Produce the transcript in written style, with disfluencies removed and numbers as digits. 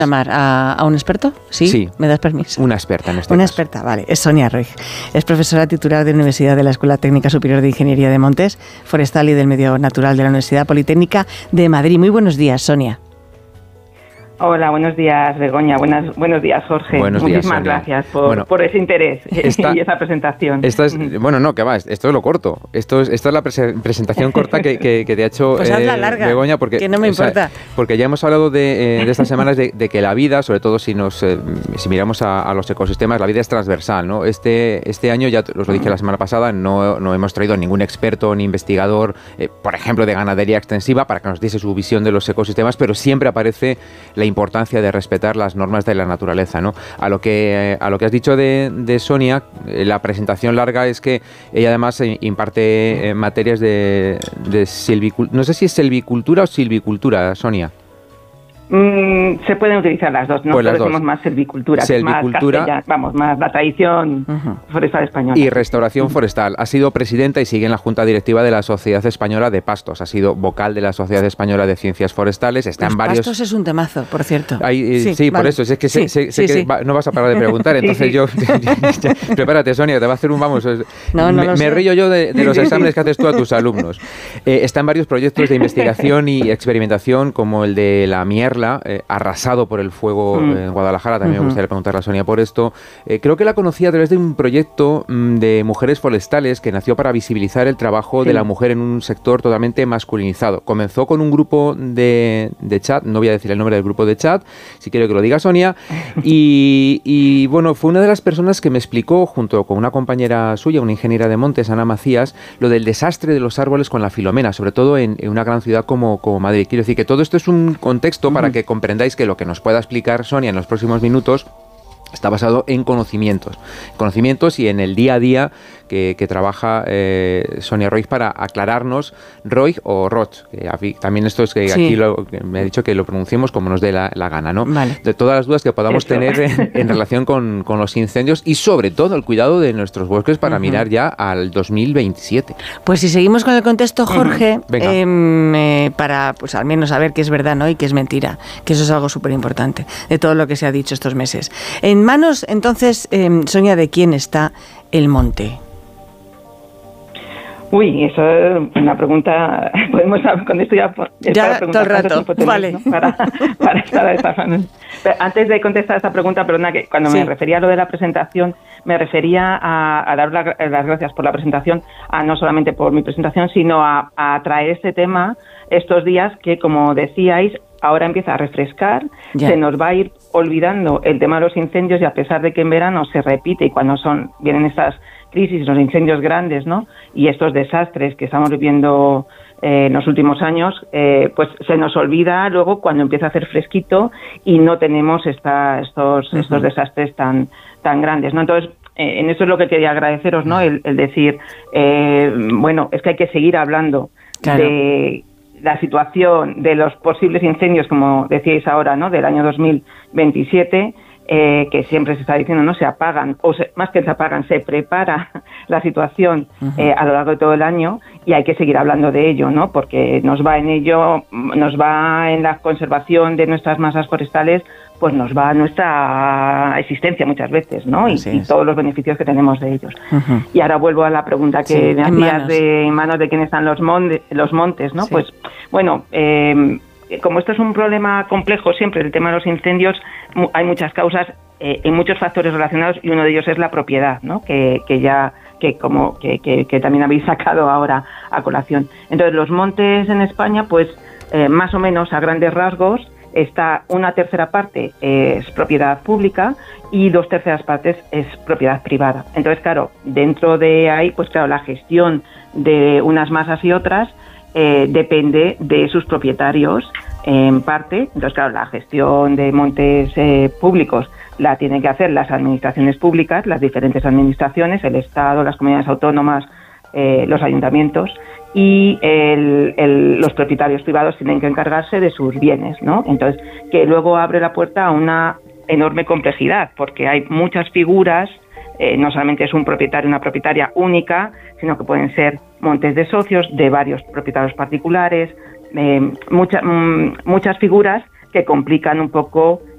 llamar a un experto? ¿Sí? ¿Me das permiso? Una experta en este Una caso. experta, vale. Es Sonia Roig. Es profesora titular de la Universidad de la Escuela Técnica Superior de Ingeniería de Montes Forestal y del Medio Natural de la Universidad Politécnica de Madrid. Muy buenos días, Sonia. Hola, buenos días, Begoña. Buenos días, Jorge. Muchísimas gracias por ese interés y esa presentación. Esto es lo corto. Esto es la presentación corta que te ha hecho pues hazla larga, Begoña, porque que no me importa. Porque ya hemos hablado de estas semanas de que la vida, sobre todo si miramos a los ecosistemas, la vida es transversal, ¿no? Este año, ya os lo dije la semana pasada, no hemos traído a ningún experto ni investigador, por ejemplo, de ganadería extensiva, para que nos diese su visión de los ecosistemas, pero siempre aparece la importancia de respetar las normas de la naturaleza, ¿no? A lo que has dicho de Sonia, la presentación larga es que ella además imparte materias de silvicultura. No sé si es silvicultura o silvicultura, Sonia. Se pueden utilizar las dos, ¿no? Pues decimos más silvicultura, más la tradición forestal española. Y restauración forestal. Ha sido presidenta y sigue en la Junta Directiva de la Sociedad Española de Pastos. Ha sido vocal de la Sociedad Española de Ciencias Forestales. Está en varios... Pastos es un temazo, por cierto. Sí, por eso. Es que sé que no vas a parar de preguntar. Entonces prepárate, Sonia, te va a hacer un... me río yo de los exámenes que haces tú a tus alumnos. Está en varios proyectos de investigación y experimentación, como el de la mierla, arrasado por el fuego en Guadalajara. También me gustaría preguntarle a Sonia por esto. Creo que la conocí a través de un proyecto de mujeres forestales que nació para visibilizar el trabajo de la mujer en un sector totalmente masculinizado. Comenzó con un grupo de chat, no voy a decir el nombre del grupo de chat, si quiero que lo diga Sonia, y bueno, fue una de las personas que me explicó, junto con una compañera suya, una ingeniera de montes, Ana Macías, lo del desastre de los árboles con la filomena, sobre todo en una gran ciudad como Madrid. Quiero decir que todo esto es un contexto para que comprendáis que lo que nos pueda explicar Sonia en los próximos minutos está basado en conocimientos y en el día a día que trabaja Sonia Roig para aclararnos, Roig o Roig, que también esto es que aquí me ha dicho que lo pronunciemos como nos dé la gana, ¿no? Vale. De todas las dudas que podamos tener en relación con los incendios y sobre todo el cuidado de nuestros bosques para mirar ya al 2027. Pues si seguimos con el contexto, Jorge, para pues al menos saber qué es verdad, ¿no? Y qué es mentira, que eso es algo súper importante de todo lo que se ha dicho estos meses. En manos, entonces, Sonia, ¿de quién está el monte? Uy, eso es una pregunta. Podemos con esto ya todo el rato. Vale. ¿no? Para estar a esta zona. Pero antes de contestar esta pregunta, perdona, que cuando me refería a lo de la presentación, me refería a dar las gracias por la presentación, no solamente por mi presentación, sino a traer este tema estos días que, como decíais, ahora empieza a refrescar, se nos va a ir olvidando el tema de los incendios, y a pesar de que en verano se repite y cuando vienen estas crisis, los incendios grandes, ¿no? Y estos desastres que estamos viviendo en los últimos años, pues se nos olvida luego cuando empieza a hacer fresquito y no tenemos estos desastres tan grandes, ¿no? Entonces, en eso es lo que quería agradeceros, ¿no? El decir, es que hay que seguir hablando de la situación de los posibles incendios, como decíais ahora, ¿no? Del año 2027, que siempre se está diciendo, no se apagan, más que se apagan, se prepara la situación a lo largo de todo el año, y hay que seguir hablando de ello, ¿no? Porque nos va en la conservación de nuestras masas forestales, pues nos va a nuestra existencia muchas veces, ¿no? Y todos los beneficios que tenemos de ellos. Y ahora vuelvo a la pregunta que me hacías en manos de quién están los montes, ¿no? Sí. Pues bueno, como esto es un problema complejo siempre, el tema de los incendios, hay muchas causas y muchos factores relacionados, y uno de ellos es la propiedad, ¿no? Que también habéis sacado ahora a colación. Entonces, los montes en España, pues más o menos a grandes rasgos, está una tercera parte es propiedad pública y 2/3 partes es propiedad privada. Entonces, claro, dentro de ahí, pues claro, la gestión de unas masas y otras depende de sus propietarios en parte. Entonces, claro, la gestión de montes públicos la tienen que hacer las administraciones públicas, las diferentes administraciones, el Estado, las comunidades autónomas, los ayuntamientos, y los propietarios privados tienen que encargarse de sus bienes, ¿no? Entonces, que luego abre la puerta a una enorme complejidad, porque hay muchas figuras, no solamente es un propietario, una propietaria única, sino que pueden ser montes de socios, de varios propietarios particulares, muchas figuras que complican un poco